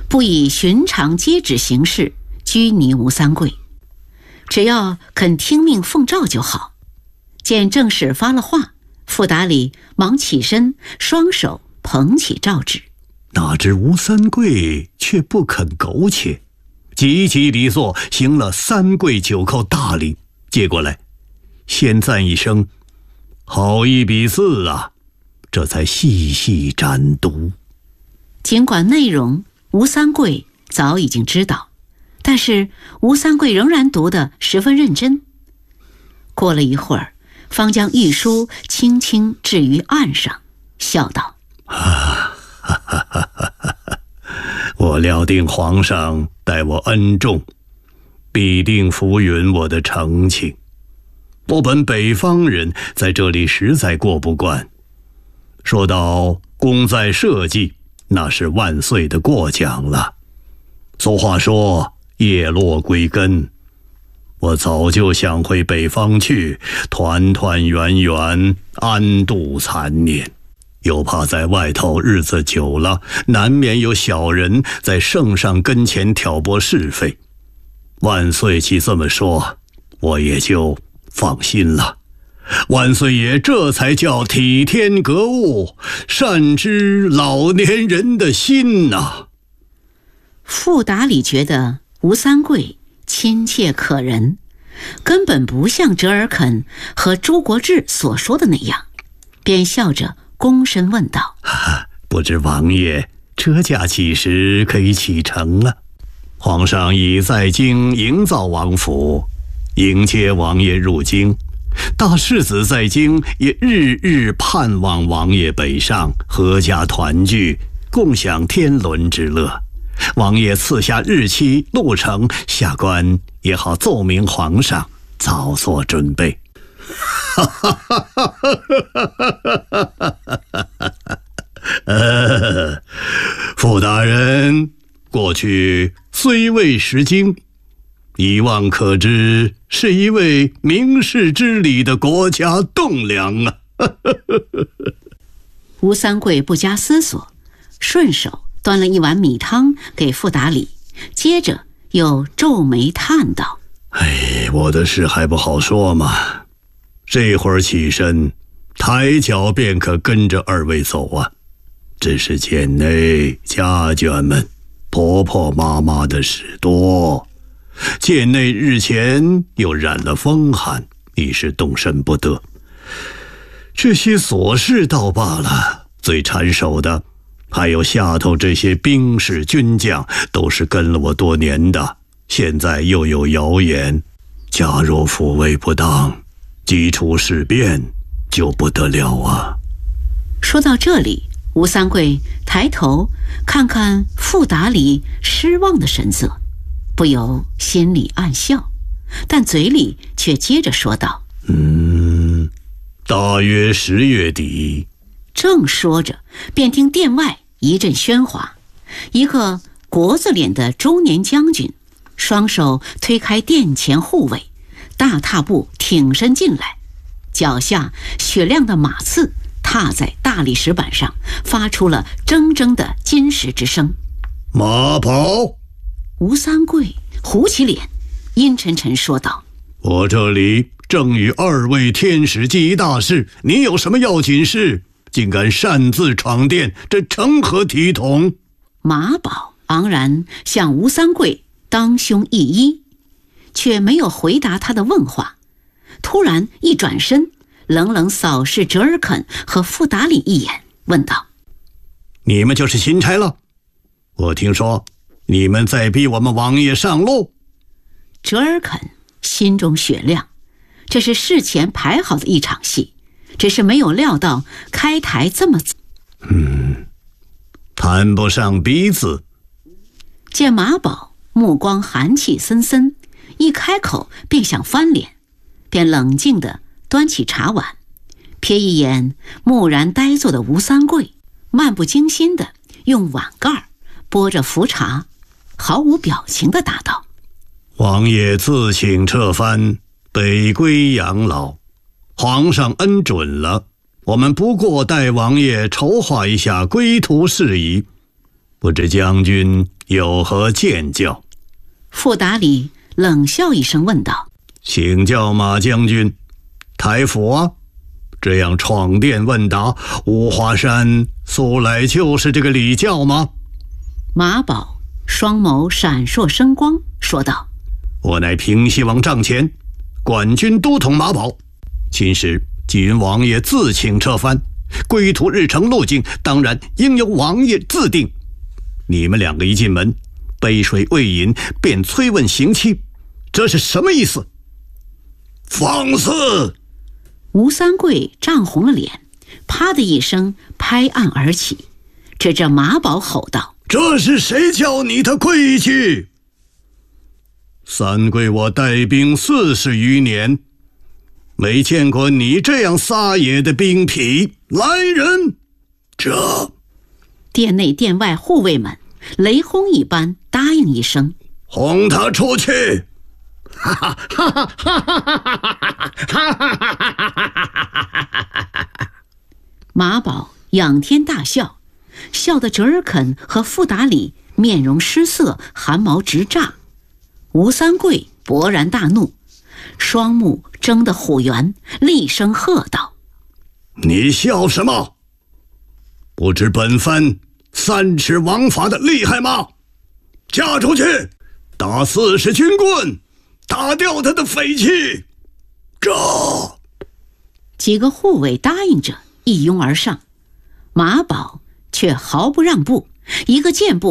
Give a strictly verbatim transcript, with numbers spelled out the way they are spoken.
不以寻常接旨行事，拘泥吴三桂，只要肯听命奉诏就好。见正使发了话，傅达理忙起身，双手捧起诏旨。 哪知吴三桂却不肯苟且，急急离座，行了三跪九叩大礼，接过来，先赞一声：“好一笔字啊！”这才细细展读。 尽管内容吴三桂早已经知道，但是吴三桂仍然读得十分认真。过了一会儿，方将玉书轻轻置于案上，笑道：“ 啊，哈哈哈哈哈！我料定皇上待我恩重，必定浮允我的诚情。我本北方人，在这里实在过不惯。说到功在社稷，那是万岁的过奖了。俗话说叶落归根，我早就想回北方去，团团圆圆，安度残年。又怕在外头日子久了，难免有小人在圣上跟前挑拨是非。万岁既这么说，我也就放心了。万岁爷这才叫体天格物，善知老年人的心呐、啊。 傅达理觉得吴三桂亲切可人，根本不像折耳肯和朱国治所说的那样，便笑着躬身问道：“ 不知王爷车驾几时可以启程啊？皇上已在京营造王府，迎接王爷入京。大世子在京也日日盼望王爷北上，阖家团聚，共享天伦之乐。王爷赐下日期路程，下官也好奏明皇上，早做准备。”呃，傅大人过去虽未识京，一望可知是一位明事之理的国家栋梁啊。 吴三桂不加思索，顺手端了一碗米汤给傅达理，接着又皱眉叹道：“ 哎，我的事还不好说嘛，这会儿起身，抬脚便可跟着二位走啊。只是贱内家眷们婆婆妈妈的事多，贱内日前又染了风寒，一时动身不得。这些琐事倒罢了，最缠手的还有下头这些兵士军将，都是跟了我多年的，现在又有谣言，假若抚慰不当，几处事变就不得了啊。” 说到这里，吴三桂抬头看看傅达理失望的神色，不由心里暗笑，但嘴里却接着说道：“ 嗯，大约十月底。” 正说着，便听殿外一阵喧哗，一个国字脸的中年将军双手推开殿前护卫，大踏步挺身进来，脚下雪亮的马刺踏在大理石板上，发出了铮铮的金石之声。 “马跑！” 吴三桂糊起脸，阴沉沉说道：“ 我这里正与二位天使议大事，你有什么要紧事，竟敢擅自闯殿，这成何体统？” 马宝昂然向吴三桂当胸一揖，却没有回答他的问话，突然一转身，冷冷扫视折耳肯和傅达理一眼，问道：“ 你们就是钦差了？我听说你们在逼我们王爷上路。” 折耳肯心中雪亮，这是事前排好的一场戏，只是没有料到开台这么早。 嗯，谈不上鼻子。 见马宝目光寒气森森，一开口便想翻脸，便冷静地端起茶碗，瞥一眼木然呆坐的吴三桂，漫不经心地用碗盖拨着浮茶，毫无表情地答道：“ 王爷自请撤藩，北归养老，皇上恩准了，我们不过代王爷筹划一下归途事宜，不知将军有何见教？ 傅达里冷笑一声问道： 请教马将军，台府啊，这样闯殿问答，五华山素来就是这个礼教吗？ 马宝双眸闪烁生光，说道： 我乃平西王帐前管军都统马宝，今时纪云王爷自请撤藩，归途日程路径当然应由王爷自定。你们两个一进门，杯水未饮便催问刑期，这是什么意思？放肆！ 吴三桂涨红了脸，啪的一声拍案而起，指着马宝吼道： 这是谁教你的规矩？三桂我带兵四十余年，没见过你这样撒野的兵痞。来人！这殿内殿外护卫们雷轰一般答应一声， 轰他出去！ 马宝仰天大笑，笑得折尔肯和傅达里面容失色，汗毛直炸。吴三桂勃然大怒，双目睁得虎圆，厉声喝道： 你笑什么？不知本番三尺王法的厉害吗？嫁出去，打四十军棍，打掉他的匪气！这几个护卫答应着，一拥而上。马宝却毫不让步，一个箭步